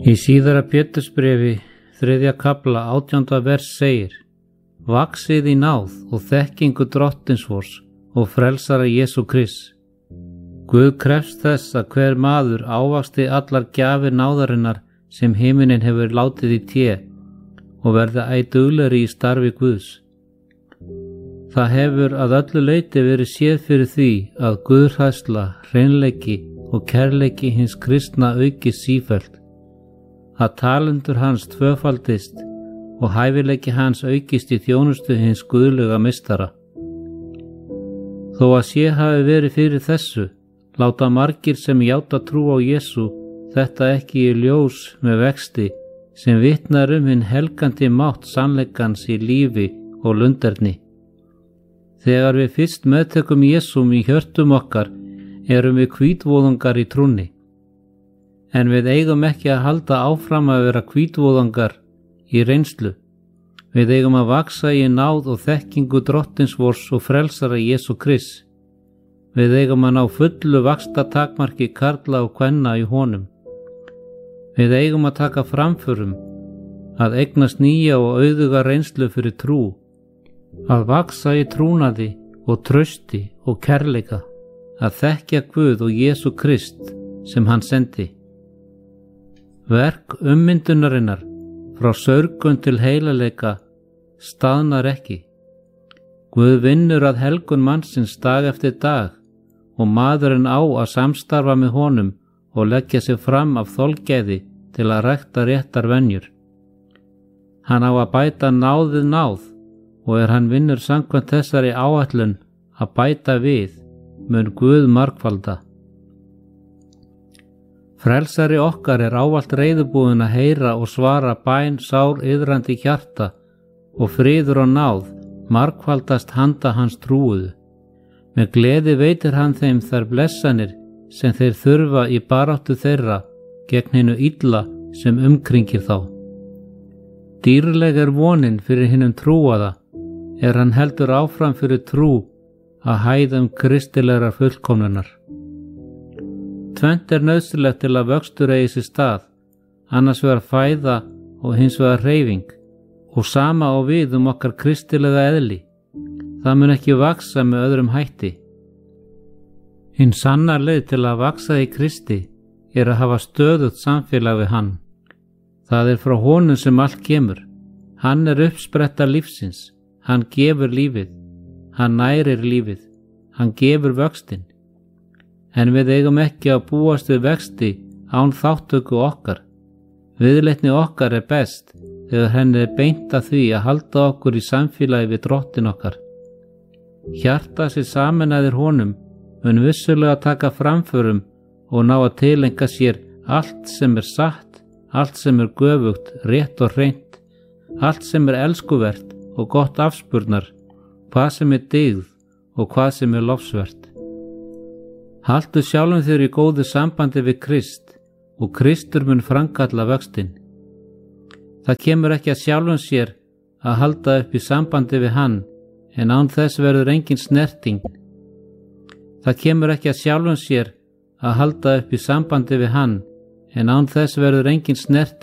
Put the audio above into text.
Í síðara Pétursbréfi 3. kafla 18. vers segir: Vaxið í náð og þekkingu Drottins vors og frelsara Jesú Krists. Guð krefst þess að hver maður ávaxti allar gjafir náðarinnar sem himinin hefur látið í té og verði æ duglegri í starfi Guðs. Það hefur að öllu leyti verið séð fyrir því að guðhræðsla, hreinleiki og kærleiki hins kristna aukist sífellt, að talentur hans tvöfaldist og hæfileiki hans aukist í þjónustu hins guðlega meistara. Þó að sé hafi verið fyrir þessu, láta margir sem játa trú á Jesú þetta ekki í ljós með vexti sem vitnar hinn helgandi mátt sannleikans í lífi og lunderni. Þegar við fyrst meðtökum Jesúm í hjörtum okkar erum við hvítvoðungar í trúnni. En við eigum ekki að halda áfram að vera hvítvoðungar í reynslu. Við eigum að vaxa í náð og þekkingu Drottins vors og frelsara Jesú Krists. Við eigum að ná fullu vaxtartakmarki karla og kvenna í honum. Við eigum að taka framförum, að eignast nýja og auðuga reynslu fyrir trú, að vaxa í trúnaði og trausti og kærleika, að þekkja Guð og Jesú Krist sem hann sendi. Verk ummyndunarinnar frá saurgun til heilaleika staðnar ekki. Guð vinnur að helgun mannsins dag eftir dag og maðurinn á að samstarfa með honum og leggja sig fram af þolgæði til að rækta réttar venjur. Hann á að bæta náðið náð og hann vinnur samkvæmt þessari áætlun að bæta við, mun Guð margfalda. Frelsari okkar ávallt reiðubúinn að heyra og svara bæn sár iðrandi hjarta og friður og náð margfaldast handa hans trúuðu. Með gleði veitir hann þeim þær blessanir sem þeir þurfa í baráttu þeirra gegn hinu illa sem umkringir þá. Dýrleg vonin fyrir hinum trúaða hann heldur áfram fyrir trú að hæðum kristilegra fullkomnunar. Tvennt nauðsynlegt til að vöxtur eigi sér stað, annars vegar fæða og hins vegar hreyfing, og sama á við okkar kristilega eðli. Það mun ekki vaxa með öðrum hætti. Hinn sanna leið til að vaxa í Kristi að hafa stöðugt samfélag við hann. Það frá honum sem allt kemur. Hann uppspretta lífsins, hann gefur lífið, hann nærir lífið, hann gefur vöxtinn. En við eigum ekki að búast við vexti án þáttöku okkar. Viðleitni okkar best þegar henni beint að því að halda okkur í samfélagi við Drottin okkar. Hjarta sér sameinaðir honum mun vissulega taka framförum og ná að tileinka sér allt sem satt, allt sem göfugt, rétt og hreint, allt sem elskuvert og gott afspurnar, hvað sem dygð og hvað sem lofsvert. Haltu sjálfum þér í góðu sambandi við Krist og Kristur mun framkalla vöxtinn. Það kemur ekki að sjálfum sér að halda upp í sambandi við hann, en án þess verður engin snerting. Það kemur ekki að sjálfum sér að halda upp í sambandi við hann, en án þess verður engin snerting.